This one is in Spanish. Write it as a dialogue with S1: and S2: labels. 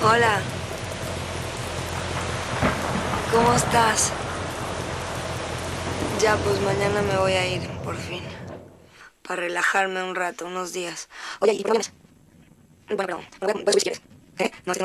S1: Hola, ¿cómo estás? Ya, pues mañana me voy a ir, por fin. Para relajarme un rato, unos días. Oye, ¿y por qué no vienes? Bueno, pero, puedes subir si quieres. ¿Eh? No, es que